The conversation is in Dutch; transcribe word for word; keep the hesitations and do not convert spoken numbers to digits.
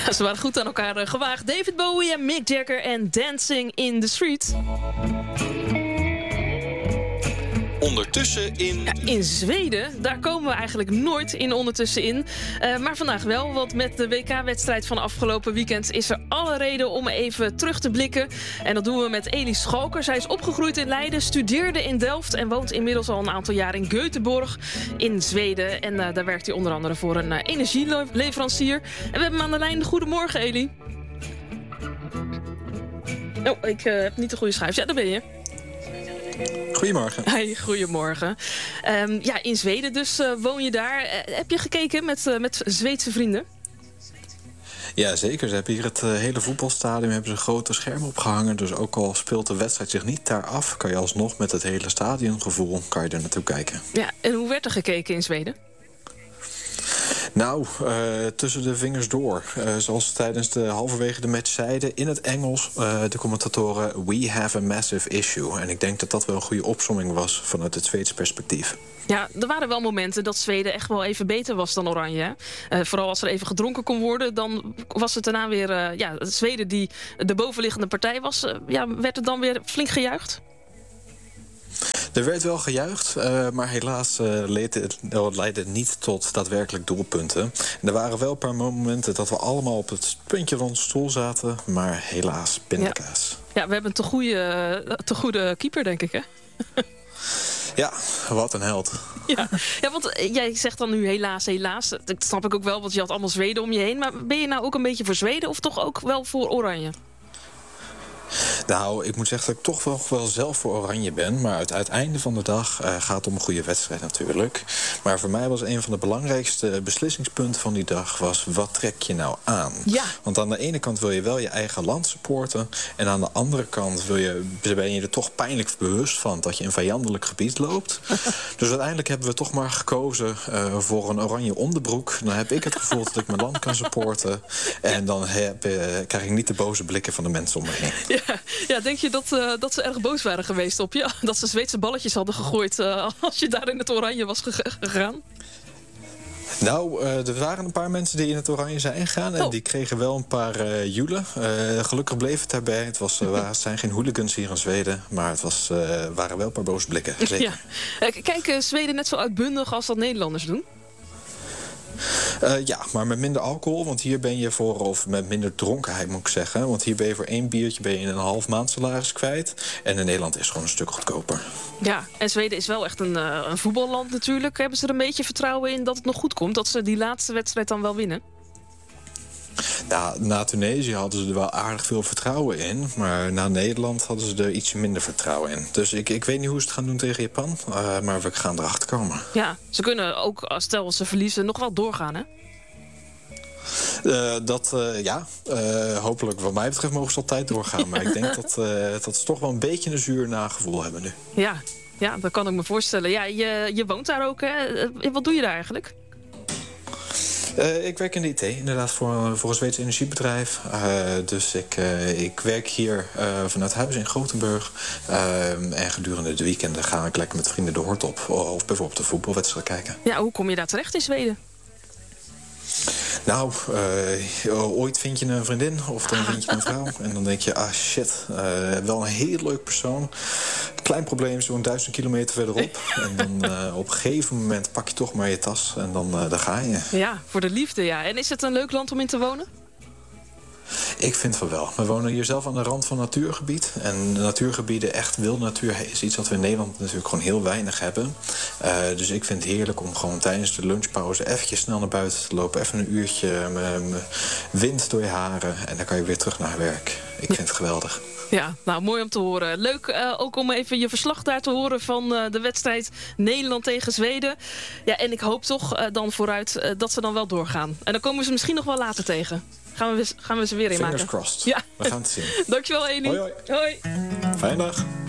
Ja, ze waren goed aan elkaar uh, gewaagd. David Bowie en Mick Jagger en Dancing in the Street. Ondertussen in... Ja, in Zweden, daar komen we eigenlijk nooit in ondertussen in. Uh, maar vandaag wel, want met de W K-wedstrijd van afgelopen weekend... is er alle reden om even terug te blikken. En dat doen we met Elie Schalker. Zij is opgegroeid in Leiden, studeerde in Delft... en woont inmiddels al een aantal jaar in Göteborg in Zweden. En uh, daar werkt hij onder andere voor een uh, energieleverancier. En we hebben hem aan de lijn. Goedemorgen, Elie. Oh, ik uh, heb niet de goede schuif. Ja, daar ben je. Goedemorgen. Hey, goedemorgen. Um, ja, in Zweden dus uh, woon je daar. Uh, heb je gekeken met, uh, met Zweedse vrienden? Ja, zeker. Ze hebben hier het uh, hele voetbalstadion hebben ze grote schermen opgehangen. Dus ook al speelt de wedstrijd zich niet daar af... kan je alsnog met het hele stadiongevoel kan je er naartoe kijken. Ja, en hoe werd er gekeken in Zweden? Nou, uh, tussen de vingers door. Uh, zoals tijdens de halverwege de match zeiden in het Engels... Uh, de commentatoren, we have a massive issue. En ik denk dat dat wel een goede opsomming was vanuit het Zweedse perspectief. Ja, er waren wel momenten dat Zweden echt wel even beter was dan Oranje. Uh, vooral als er even gedronken kon worden, dan was het daarna weer... Uh, ja, Zweden die de bovenliggende partij was, uh, ja, werd het dan weer flink gejuicht? Er werd wel gejuicht, uh, maar helaas uh, leidde, het, leidde het niet tot daadwerkelijk doelpunten. En er waren wel een paar momenten dat we allemaal op het puntje van de stoel zaten... maar helaas pindakaas. Ja, ja, we hebben een te goede, te goede keeper, denk ik, hè? Ja, wat een held. Ja, ja, want jij zegt dan nu helaas, helaas. Dat snap ik ook wel, want je had allemaal Zweden om je heen. Maar ben je nou ook een beetje voor Zweden of toch ook wel voor Oranje? Nou, ik moet zeggen dat ik toch wel, wel zelf voor Oranje ben. Maar uit het einde van de dag uh, gaat het om een goede wedstrijd natuurlijk. Maar voor mij was een van de belangrijkste beslissingspunten van die dag... was wat trek je nou aan? Ja. Want aan de ene kant wil je wel je eigen land supporten... en aan de andere kant wil je, ben je er toch pijnlijk bewust van... dat je in vijandelijk gebied loopt. Dus uiteindelijk hebben we toch maar gekozen uh, voor een oranje onderbroek. Dan heb ik het gevoel dat ik mijn land kan supporten. En dan heb, uh, krijg ik niet de boze blikken van de mensen om me heen. Ja, ja, denk je dat, uh, dat ze erg boos waren geweest op je? Dat ze Zweedse balletjes hadden gegooid uh, als je daar in het oranje was ge- gegaan? Nou, uh, er waren een paar mensen die in het oranje zijn gegaan... en oh. die kregen wel een paar uh, joelen. Uh, gelukkig bleef het daarbij. Het, was, uh, het zijn geen hooligans hier in Zweden... maar het was, uh, waren wel een paar boze blikken. Zeker. Ja. Uh, kijken Zweden net zo uitbundig als dat Nederlanders doen? Uh, ja, maar met minder alcohol, want hier ben je voor... of met minder dronkenheid, moet ik zeggen. Want hier ben je voor één biertje ben je een half maand salaris kwijt. En in Nederland is het gewoon een stuk goedkoper. Ja, en Zweden is wel echt een, uh, een voetballand natuurlijk. Hebben ze er een beetje vertrouwen in dat het nog goed komt? Dat ze die laatste wedstrijd dan wel winnen? Ja, na Tunesië hadden ze er wel aardig veel vertrouwen in. Maar na Nederland hadden ze er ietsje minder vertrouwen in. Dus ik, ik weet niet hoe ze het gaan doen tegen Japan. Uh, maar we gaan erachter komen. Ja, ze kunnen ook, stel ze verliezen, nog wel doorgaan, hè? Uh, dat, uh, ja, uh, hopelijk wat mij betreft mogen ze altijd doorgaan. Maar ik denk dat, uh, dat ze toch wel een beetje een zuur nagevoel hebben nu. Ja, ja, dat kan ik me voorstellen. Ja, je, je woont daar ook, hè? Wat doe je daar eigenlijk? Uh, ik werk in de I T, inderdaad, voor, voor een Zweeds energiebedrijf. Uh, dus ik, uh, ik werk hier uh, vanuit huis in Gothenburg. Uh, en gedurende de weekenden ga ik lekker met vrienden de hort op. Of bijvoorbeeld de voetbalwedstrijd kijken. Ja, hoe kom je daar terecht in Zweden? Nou, uh, ooit vind je een vriendin of dan vind je een vrouw. En dan denk je, ah shit, uh, wel een heel leuk persoon. Klein probleem, zo'n duizend kilometer verderop. En dan uh, op een gegeven moment pak je toch maar je tas en dan, uh, dan ga je. Ja, voor de liefde, ja. En is het een leuk land om in te wonen? Ik vind van wel. We wonen hier zelf aan de rand van een natuurgebied. En de natuurgebieden, echt wilde natuur, is iets wat we in Nederland natuurlijk gewoon heel weinig hebben. Uh, dus ik vind het heerlijk om gewoon tijdens de lunchpauze eventjes snel naar buiten te lopen. Even een uurtje, m- m- wind door je haren en dan kan je weer terug naar werk. Ik vind het geweldig. Ja, nou mooi om te horen. Leuk uh, ook om even je verslag daar te horen van uh, de wedstrijd Nederland tegen Zweden. Ja, en ik hoop toch uh, dan vooruit uh, dat ze dan wel doorgaan. En dan komen we ze misschien nog wel later tegen. Gaan we, gaan we ze weer in maken. Fingers crossed. Ja. We gaan het zien. Dankjewel, Elie. Hoi, hoi. Hoi. Fijne dag.